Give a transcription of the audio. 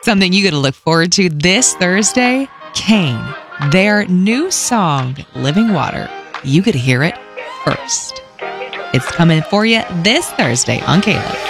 Something you got to look forward to this Thursday, Kane. Their new song, Living Water. You get to hear it first. It's coming for you this Thursday on Caleb.